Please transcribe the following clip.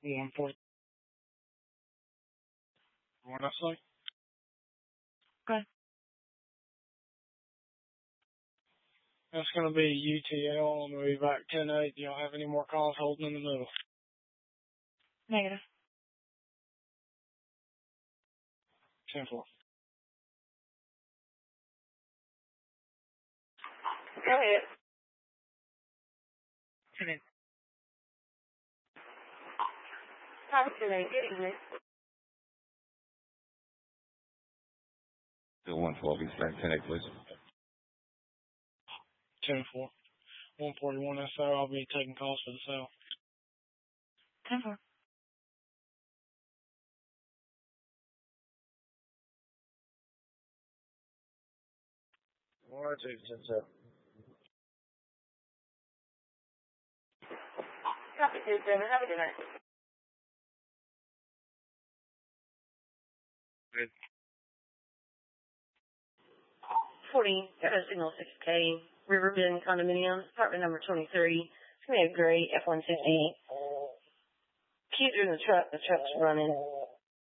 140. What I say? Okay. That's going to be UTL. I'm going to be back 10-8. Do y'all have any more calls holding in the middle? Negative. 10-4. Go ahead. 10-8. Time 10-8. Getting it. Still 112 East Bank, 10-8, please. 10-4. 141 SO. I'll be taking calls for the cell. 10-4. All right, 10-7. Copy 2-7. Have a good night. Good. 40, signal 6K, Riverbend Condominium, apartment number 23. It's going to be a gray F-150. Keys are in the truck's running.